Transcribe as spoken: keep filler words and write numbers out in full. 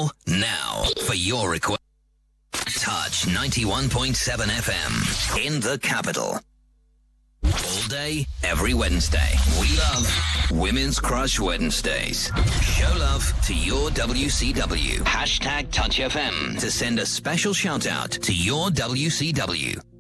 Now, now, for your request. Touch ninety-one point seven F M in the capital. All day, every Wednesday. We love Women's Crush Wednesdays. Show love to your W C W. Hashtag Touch F M to send a special shout out to your W C W.